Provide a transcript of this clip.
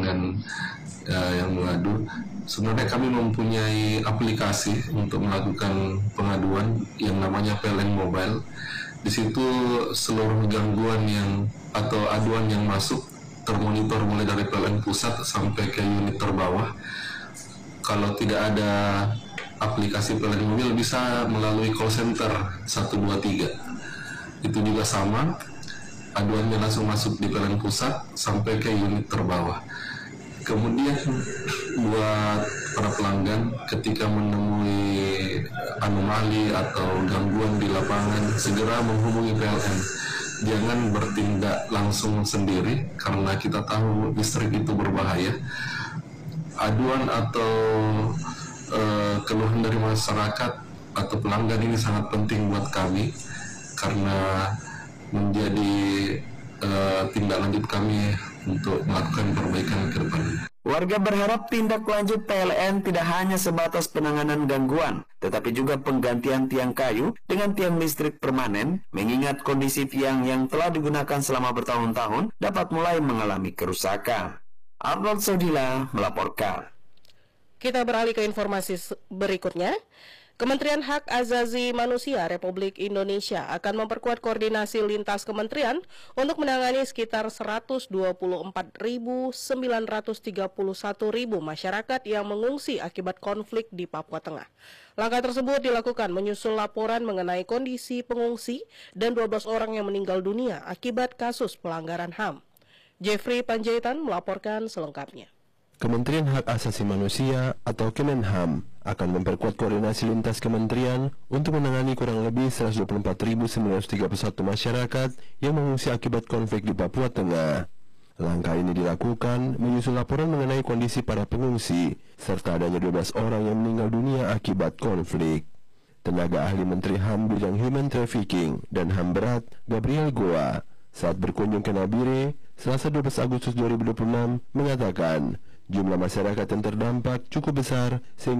pelanggan yang mengadu. Sebenarnya kami mempunyai aplikasi untuk melakukan pengaduan yang namanya PLN Mobile. Di situ seluruh gangguan atau aduan yang masuk termonitor mulai dari PLN pusat sampai ke unit terbawah. Kalau tidak ada aplikasi PLN Mobile, bisa melalui call center 123. Itu juga sama, aduannya langsung masuk di PLN pusat sampai ke unit terbawah. Kemudian buat para pelanggan ketika menemui anomali atau gangguan di lapangan, segera menghubungi PLN. Jangan bertindak langsung sendiri karena kita tahu listrik itu berbahaya. Aduan atau keluhan dari masyarakat atau pelanggan ini sangat penting buat kami karena menjadi tindak lanjut kami untuk melakukan perbaikan ke depan. Warga berharap tindak lanjut PLN tidak hanya sebatas penanganan gangguan, tetapi juga penggantian tiang kayu dengan tiang listrik permanen, mengingat kondisi tiang yang telah digunakan selama bertahun-tahun dapat mulai mengalami kerusakan. Arnold Sodila melaporkan. Kita beralih ke informasi berikutnya. Kementerian Hak Asasi Manusia Republik Indonesia akan memperkuat koordinasi lintas kementerian untuk menangani sekitar 124.931.000 masyarakat yang mengungsi akibat konflik di Papua Tengah. Langkah tersebut dilakukan menyusul laporan mengenai kondisi pengungsi dan 12 orang yang meninggal dunia akibat kasus pelanggaran HAM. Jeffrey Panjaitan melaporkan selengkapnya. Kementerian Hak Asasi Manusia atau Kemenham akan memperkuat koordinasi lintas kementerian untuk menangani kurang lebih 124.931 masyarakat yang mengungsi akibat konflik di Papua Tengah. Langkah ini dilakukan menyusul laporan mengenai kondisi para pengungsi, serta adanya 12 orang yang meninggal dunia akibat konflik. Tenaga ahli Menteri HAM bidang Human Trafficking dan HAM Berat, Gabriel Goa, saat berkunjung ke Nabire, Selasa 12 Agustus 2026, mengatakan jumlah masyarakat yang terdampak cukup besar sehingga